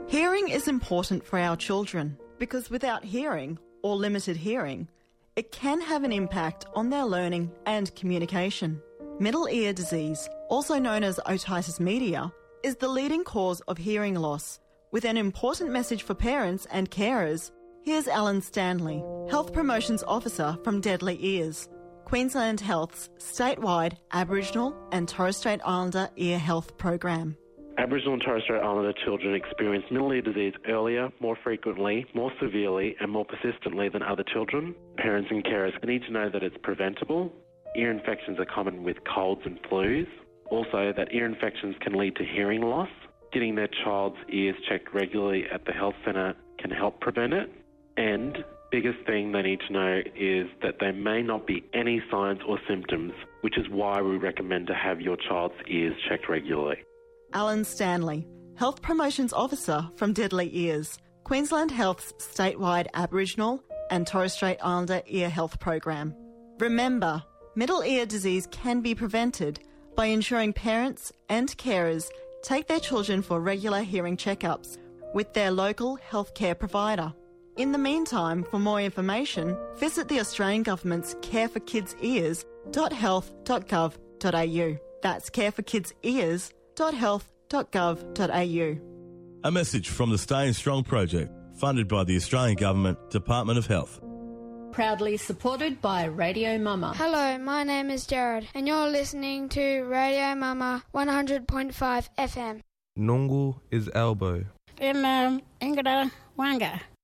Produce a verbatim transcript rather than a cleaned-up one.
Hearing is important for our children because without hearing or limited hearing, it can have an impact on their learning and communication. Middle ear disease, also known as otitis media, is the leading cause of hearing loss. With an important message for parents and carers, here's Alan Stanley, Health Promotions Officer from Deadly Ears, Queensland Health's statewide Aboriginal and Torres Strait Islander ear health program. Aboriginal and Torres Strait Islander children experience middle ear disease earlier, more frequently, more severely and more persistently than other children. Parents and carers need to know that it's preventable. Ear infections are common with colds and flus. Also, that ear infections can lead to hearing loss. Getting their child's ears checked regularly at the health centre can help prevent it. And biggest thing they need to know is that there may not be any signs or symptoms, which is why we recommend to have your child's ears checked regularly. Alan Stanley, Health Promotions Officer from Deadly Ears, Queensland Health's statewide Aboriginal and Torres Strait Islander ear health program. Remember, middle ear disease can be prevented by ensuring parents and carers take their children for regular hearing checkups with their local healthcare provider. In the meantime, for more information, visit the Australian Government's care for kids ears dot health dot gov dot a u. That's care for kids ears dot health dot gov dot a u. A message from the Staying Strong project, funded by the Australian Government Department of Health. Proudly supported by Radio Mama. Hello, my name is Jared, and you're listening to Radio Mama one hundred point five F M. Nungu is elbow. Rimam Ingada Wanga.